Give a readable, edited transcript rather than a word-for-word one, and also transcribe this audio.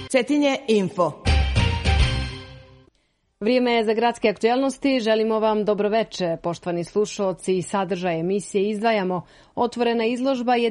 Cetinje Info. Vrijeme je za gradske aktualnosti. Želimo vam dobroveče, poštovani slušaoci. Sadržaj emisije izdvajamo. Otvorena izložba